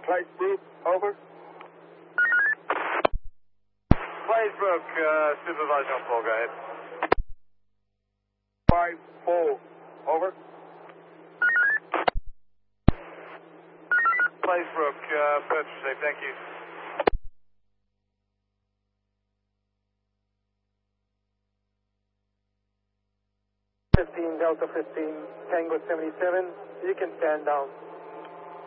Platesbrook, over. Platesbrook, supervisor on 4, go ahead. 5-4, over. Platesbrook, purchase received, thank you. Delta 15, Tango 77, you can stand down.